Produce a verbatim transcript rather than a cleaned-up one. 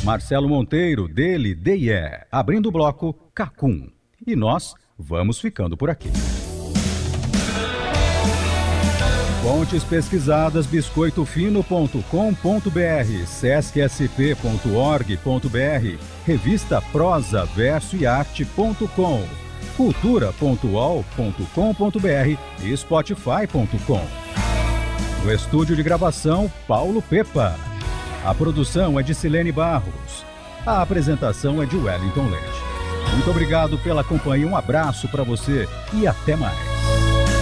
Marcelo Monteiro, dele, D I E. Abrindo o bloco, Cacum. E nós vamos ficando por aqui. Fontes pesquisadas, biscoito fino ponto com ponto br, sesc s p ponto org ponto br, revista Prosa, Verso e Arte ponto com, cultura ponto u o l ponto com ponto br e spotify ponto com. No estúdio de gravação, Paulo Pepa. A produção é de Silene Barros. A apresentação é de Wellington Leite. Muito obrigado pela companhia, um abraço para você e até mais.